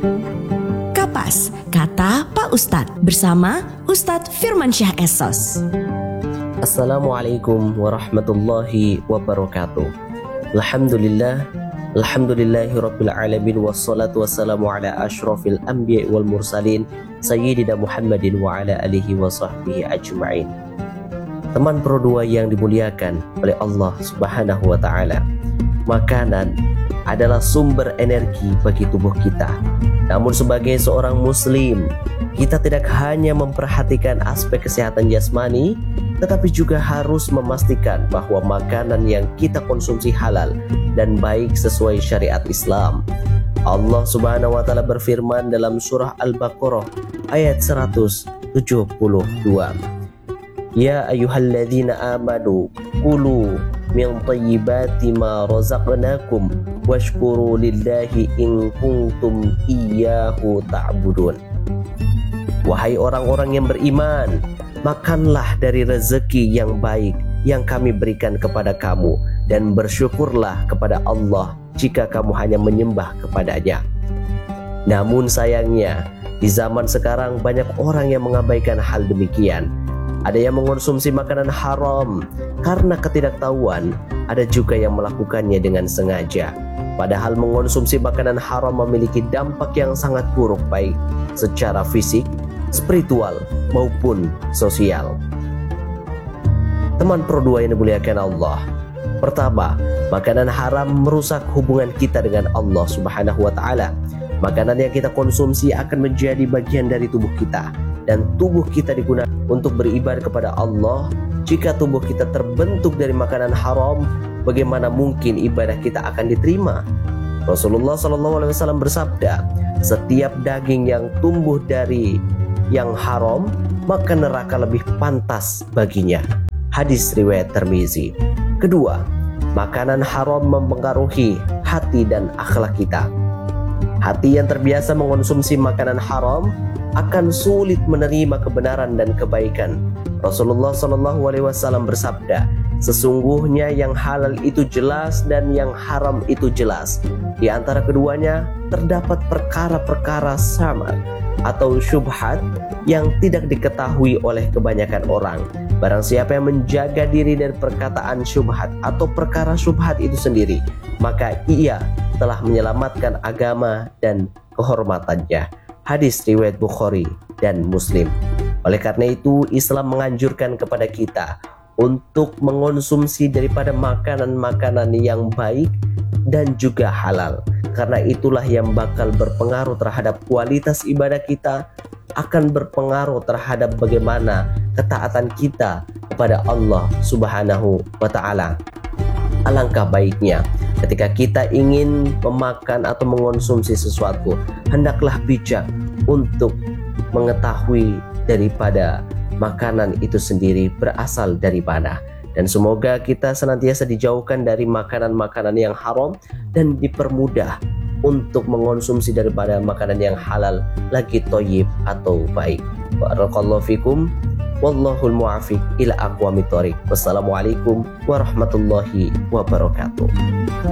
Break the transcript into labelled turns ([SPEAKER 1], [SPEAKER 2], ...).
[SPEAKER 1] Kapas, kata Pak Ustadz bersama Ustadz Firmansyah Esos.
[SPEAKER 2] Assalamualaikum warahmatullahi wabarakatuh. Alhamdulillahi rabbil alamin, wassalatu wassalamu ala ashrafil anbiya wal mursalin sayyidina Muhammadin wa ala alihi wa sahbihi ajma'in. Teman Pro 2 yang dimuliakan oleh Allah Subhanahu wa taala, makanan adalah sumber energi bagi tubuh kita. Namun sebagai seorang muslim, kita tidak hanya memperhatikan aspek kesehatan jasmani, tetapi juga harus memastikan bahwa makanan yang kita konsumsi halal dan baik sesuai syariat Islam. Allah Subhanahu wa taala berfirman dalam surah Al-Baqarah ayat 172. Ya ayyuhalladzina amanu kulu min thayyibati ma razaqnakum washkuru lillahi in kuntum iyyahu ta'budun. Wahai orang-orang yang beriman, makanlah dari rezeki yang baik yang kami berikan kepada kamu, dan bersyukurlah kepada Allah jika kamu hanya menyembah kepadanya. Namun sayangnya, di zaman sekarang banyak orang yang mengabaikan hal demikian. Ada yang mengonsumsi makanan haram karena ketidaktahuan, ada juga yang melakukannya dengan sengaja. Padahal mengonsumsi makanan haram memiliki dampak yang sangat buruk, baik secara fisik, spiritual maupun sosial. Teman Pro 2 yang dimuliakan Allah, pertama, makanan haram merusak hubungan kita dengan Allah Subhanahu wa taala. Makanan yang kita konsumsi akan menjadi bagian dari tubuh kita, dan tubuh kita digunakan untuk beribadah kepada Allah. Jika tubuh kita terbentuk dari makanan haram, bagaimana mungkin ibadah kita akan diterima? Rasulullah SAW bersabda, setiap daging yang tumbuh dari yang haram, maka neraka lebih pantas baginya. Hadis riwayat Tirmizi. Kedua, makanan haram mempengaruhi hati dan akhlak kita. Hati yang terbiasa mengonsumsi makanan haram akan sulit menerima kebenaran dan kebaikan. Rasulullah SAW bersabda, sesungguhnya yang halal itu jelas dan yang haram itu jelas. Di antara keduanya terdapat perkara-perkara samar atau syubhat yang tidak diketahui oleh kebanyakan orang. Barang siapa yang menjaga diri dari perkataan syubhat atau perkara syubhat itu sendiri, maka ia telah menyelamatkan agama dan kehormatannya. Hadis riwayat Bukhari dan Muslim. Oleh karena itu, Islam menganjurkan kepada kita untuk mengonsumsi daripada makanan-makanan yang baik dan juga halal. Karena itulah yang bakal berpengaruh terhadap kualitas ibadah kita, akan berpengaruh terhadap bagaimana ketaatan kita kepada Allah Subhanahu wa taala. Alangkah baiknya ketika kita ingin memakan atau mengonsumsi sesuatu, hendaklah bijak untuk mengetahui daripada makanan itu sendiri berasal dari mana. Dan semoga kita senantiasa dijauhkan dari makanan-makanan yang haram dan dipermudah untuk mengonsumsi daripada makanan yang halal, lagi thayyib atau baik. Barakallahu fikum. Wallahul muwaffiq ila aqwamit thoriq. Wassalamualaikum warahmatullahi wabarakatuh.